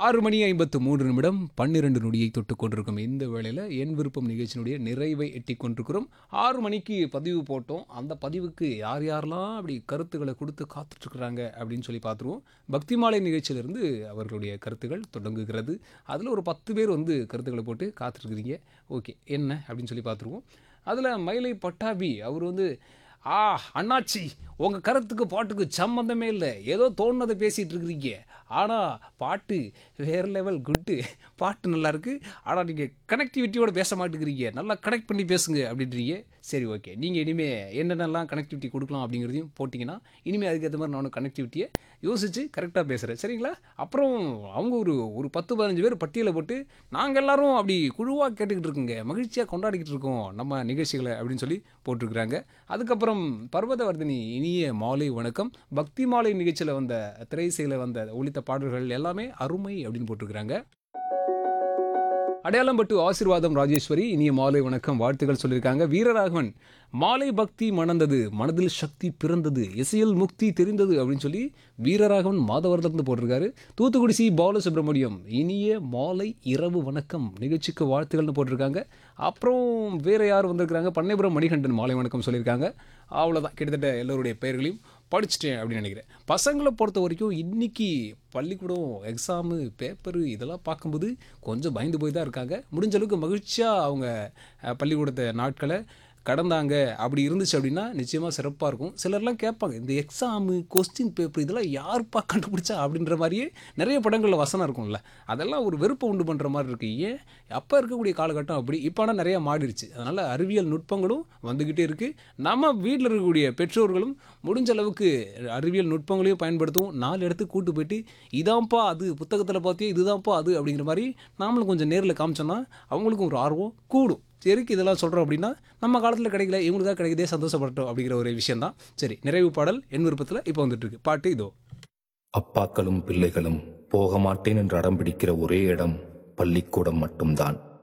6:53 12 நொடியை தொட்டு கொண்டிருக்கும் இந்த வேளையில் என் விருப்பம் நிகழ்ச்சியினுடைய நிறைவை எட்டி கொண்டிருக்கிறோம். 6 மணிக்கு பதிவு போட்டோம். அந்த பதிவுக்கு யார் யாரெல்லாம் அப்படி கருத்துக்களை கொடுத்து காத்துட்ருக்குறாங்க அப்படின்னு சொல்லி பார்த்துருவோம். பக்தி மாலை நிகழ்ச்சியிலிருந்து அவர்களுடைய கருத்துக்கள் தொடங்குகிறது. அதில் ஒரு 10 பேர் வந்து கருத்துக்களை போட்டு காத்துட்ருக்குறீங்க. ஓகே, என்ன அப்படின்னு சொல்லி பார்த்துருவோம். அதில் மயிலை பட்டாபி அவர் வந்து அண்ணாச்சி உங்கள் கருத்துக்கு பாட்டுக்கு சம்மந்தமே இல்லை, ஏதோ தோணுனதை பேசிகிட்டு இருக்கிறீங்க, ஆனால் பாட்டு வேறு லெவல் குட்டு, பாட்டு நல்லாயிருக்கு, ஆனால் நீங்கள் கனெக்டிவிட்டியோடு பேச மாட்டேங்கிறீங்க, நல்லா கனெக்ட் பண்ணி பேசுங்க அப்படின்றீங்க. சரி, ஓகே, நீங்கள் இனிமேல் என்னென்னலாம் கனெக்டிவிட்டி கொடுக்கலாம் அப்படிங்கிறதையும் போட்டிங்கன்னா இனிமேல் அதுக்கேற்ற மாதிரி நானும் கனெக்டிவிட்டியை யோசித்து கரெக்டாக பேசுகிறேன், சரிங்களா? அப்புறம் அவங்க ஒரு 10-15 பேர் பட்டியலை போட்டு நாங்கள் எல்லோரும் அப்படி குழுவாக கேட்டுக்கிட்டு இருக்குங்க, மகிழ்ச்சியாக கொண்டாடிக்கிட்டு இருக்கோம் நம்ம நிகழ்ச்சிகளை அப்படின்னு சொல்லி போட்டிருக்கிறாங்க. அதுக்கப்புறம் பர்வதவர்தினி இனிய மாலை வணக்கம், பக்தி மாலை நிகழ்ச்சியில் வந்த திரைசையில் வந்த ஒலித்த பாடல்கள் எல்லாமே அருமை அப்படின்னு போட்டிருக்கிறாங்க. அடையாளம்பட்டு ஆசீர்வாதம் ராஜேஸ்வரி இனிய மாலை வணக்கம் வாழ்த்துக்கள் சொல்லியிருக்காங்க. வீரராகவன் மாலை பக்தி மணந்தது, மனதில் சக்தி பிறந்தது, இசையில் முக்தி தெரிந்தது அப்படின்னு சொல்லி வீரராகவன் மாதவரத்திலிருந்து போட்டிருக்காரு. தூத்துக்குடி சி பாலசுப்ரமணியம் இனிய மாலை இரவு வணக்கம் நிகழ்ச்சிக்கு வாழ்த்துக்கள்னு போட்டிருக்காங்க. அப்புறம் வேறு யார் வந்திருக்கிறாங்க, பண்ணைபுரம் மணிகண்டன் மாலை வணக்கம் சொல்லியிருக்காங்க. அவ்வளோதான், கிட்டத்தட்ட எல்லோருடைய பெயர்களையும் படிச்சுட்டேன் அப்படின்னு நினைக்கிறேன். பசங்களை பொறுத்த வரைக்கும் இன்றைக்கி பள்ளிக்கூடம் எக்ஸாமு பேப்பரு இதெல்லாம் பார்க்கும்போது கொஞ்சம் பயந்து போய் தான் இருக்காங்க. முடிஞ்ச அளவுக்கு மகிழ்ச்சியாக அவங்க பள்ளிக்கூடத்தை நாட்களை கடந்தாங்க. அப்படி இருந்துச்சு அப்படின்னா நிச்சயமாக சிறப்பாக இருக்கும். சிலர்லாம் கேட்பாங்க, இந்த எக்ஸாமு கொஸ்டின் பேப்பர் இதெல்லாம் யாருப்பா கண்டுபிடிச்சா அப்படின்ற மாதிரியே நிறைய படங்களில் வசனம் இருக்கும்ல, அதெல்லாம் ஒரு வெறுப்பை உண்டு பண்ணுற மாதிரி இருக்குது. ஏன் அப்போ இருக்கக்கூடிய காலகட்டம் அப்படி, இப்போ ஆனால் நிறையா மாறிடுச்சு. அதனால் அறிவியல் நுட்பங்களும் வந்துக்கிட்டே இருக்குது. நம்ம வீட்டில் இருக்கக்கூடிய பெற்றோர்களும் முடிஞ்ச அளவுக்கு அறிவியல் நுட்பங்களையும் பயன்படுத்தும். 4 இடத்துக்கு கூட்டு போயிட்டு இதான்ப்பா அது, புத்தகத்தில் பார்த்தியே இதுதான்ப்பா அது அப்படிங்கிற மாதிரி நாமளும் கொஞ்சம் நேரில் காமிச்சோன்னா அவங்களுக்கும் ஒரு ஆர்வம் கூடும். சரிக்கு இதெல்லாம் சொல்கிறோம் அப்படின்னா நம்ம காலத்தில் கிடைக்கல, இவங்களுக்காக கிடைக்கதே சந்தோஷப்பட்டோம் அப்படிங்கிற ஒரு விஷயந்தான். சரி, நிறைவு பாடல் என் விருப்பத்தில் இப்போ வந்துட்டு இருக்கு. பாட்டு இதோ. அப்பாக்களும் பிள்ளைகளும் போக மாட்டேன் என்று அடம் பிடிக்கிற ஒரே இடம் பள்ளிக்கூடம் மட்டும்தான்.